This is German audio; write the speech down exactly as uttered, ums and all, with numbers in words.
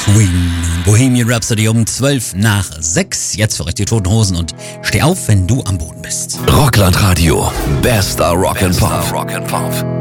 Queen, Bohemian Rhapsody um zwölf nach sechs. Jetzt für euch die Toten Hosen und steh auf, wenn du am Boden bist. Rockland Radio, bester Rock and Pop.